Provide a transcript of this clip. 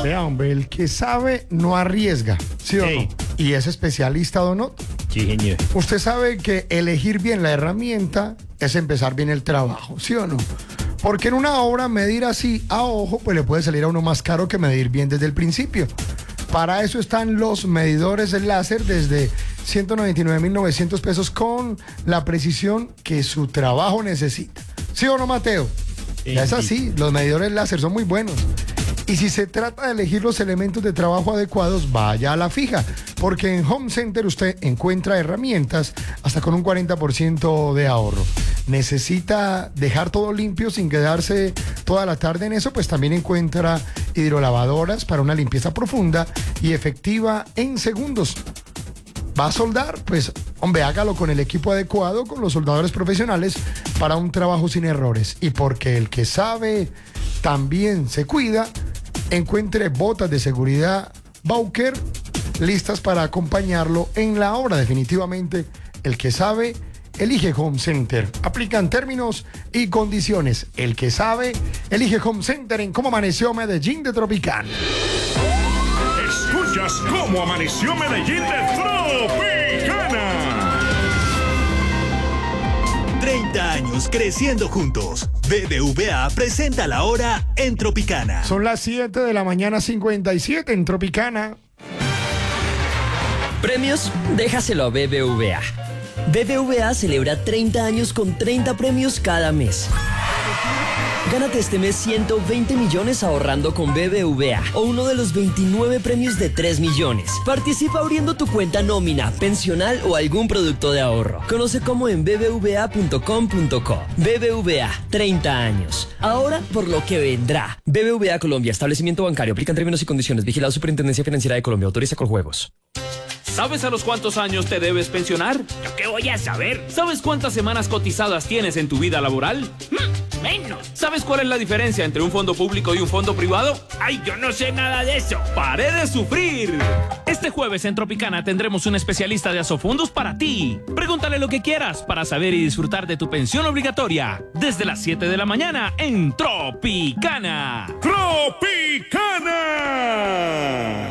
Vea, hombre, el que sabe no arriesga, ¿sí o no? Y es especialista, Donot. Sí, señor. Usted sabe que elegir bien la herramienta es empezar bien el trabajo, ¿sí o no? Porque en una obra medir así a ojo, pues le puede salir a uno más caro que medir bien desde el principio. Para eso están los medidores de láser desde 199.900 pesos con la precisión que su trabajo necesita. ¿Sí o no, Mateo? Ya es así, los medidores láser son muy buenos. Y si se trata de elegir los elementos de trabajo adecuados, vaya a la fija, porque en Home Center usted encuentra herramientas hasta con un 40% de ahorro. Necesita dejar todo limpio sin quedarse toda la tarde en eso, pues también encuentra hidrolavadoras para una limpieza profunda y efectiva en segundos. ¿Va a soldar? Pues, hombre, hágalo con el equipo adecuado, con los soldadores profesionales para un trabajo sin errores. Y porque el que sabe también se cuida, encuentre botas de seguridad Bauker listas para acompañarlo en la obra. Definitivamente, el que sabe elige Home Center. Aplican términos y condiciones. El que sabe elige Home Center en Cómo Amaneció Medellín de Tropicana. Escuchas Cómo Amaneció Medellín de Tropicana. 30 años creciendo juntos. BBVA presenta la hora en Tropicana. Son las 7 de la mañana 57 en Tropicana. Premios, déjaselo a BBVA. BBVA celebra 30 años con 30 premios cada mes. Gánate este mes 120 millones ahorrando con BBVA o uno de los 29 premios de 3 millones. Participa abriendo tu cuenta nómina, pensional o algún producto de ahorro. Conoce cómo en bbva.com.co. BBVA, 30 años. Ahora por lo que vendrá. BBVA Colombia, establecimiento bancario. Aplican términos y condiciones. Vigilado Superintendencia Financiera de Colombia. Autoriza Coljuegos. ¿Sabes a los cuántos años te debes pensionar? ¿Yo qué voy a saber? ¿Sabes cuántas semanas cotizadas tienes en tu vida laboral? Menos. ¿Sabes cuál es la diferencia entre un fondo público y un fondo privado? ¡Ay, yo no sé nada de eso! ¡Paré de sufrir! Este jueves en Tropicana tendremos un especialista de Asofondos para ti. Pregúntale lo que quieras para saber y disfrutar de tu pensión obligatoria. Desde las 7 de la mañana en Tropicana. ¡Tropicana!